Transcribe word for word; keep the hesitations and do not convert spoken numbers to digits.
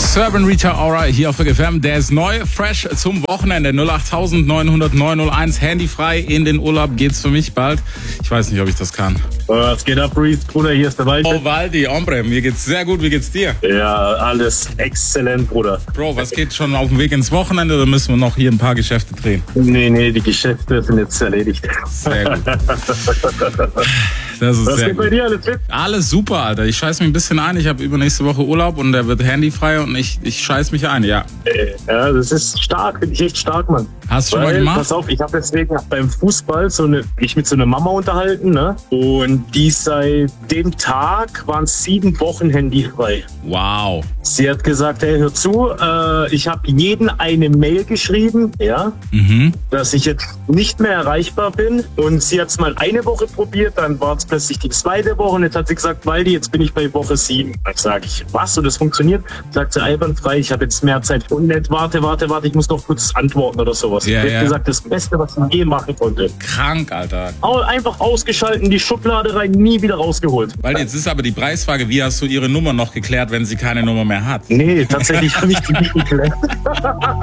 Serban Rita Ora hier auf F M. Der ist neu, fresh zum Wochenende. null acht neun null null neun null eins, handyfrei, in den Urlaub geht's für mich bald. Ich weiß nicht, ob ich das kann. Was geht ab, Reese? Bruder, hier ist der Waldi. Oh, Waldi, Ombre, mir geht's sehr gut. Wie geht's dir? Ja, alles exzellent, Bruder. Bro, was geht schon auf dem Weg ins Wochenende oder müssen wir noch hier ein paar Geschäfte drehen? Nee, nee, die Geschäfte sind jetzt erledigt. Sehr gut. Das ist Was sehr geht gut. bei dir alles fit? Alles super, Alter. Ich scheiß mich ein bisschen ein. Ich habe übernächste Woche Urlaub und der wird handyfrei und ich, ich scheiß mich ein, ja. Ja, das ist stark, finde ich echt stark, Mann. Hast du schon Weil, mal gemacht? Pass auf, ich habe deswegen beim Fußball so eine, ich mit so einer Mama unterhalten, ne? Und die seit dem Tag waren sieben Wochen handyfrei. Wow. Sie hat gesagt, hey, hör zu, äh, ich habe jeden eine Mail geschrieben, ja, Mhm. dass ich jetzt nicht mehr erreichbar bin. Und sie hat es mal eine Woche probiert, dann war es plötzlich die zweite Woche und jetzt hat sie gesagt, Waldi, jetzt bin ich bei Woche sieben. Dann sage ich, was? Und das funktioniert? Sagt sie, einwandfrei, ich habe jetzt mehr Zeit. Und nicht, warte, warte, warte, ich muss noch kurz antworten oder sowas. Ja, sie hat ja. gesagt, das Beste, was ich je machen konnte. Krank, Alter. Au- Einfach ausgeschalten, die Schublade rein, nie wieder rausgeholt. Weil jetzt ist aber die Preisfrage, wie hast du ihre Nummer noch geklärt, wenn sie keine Nummer mehr hat? Nee, tatsächlich habe ich die nicht geklärt.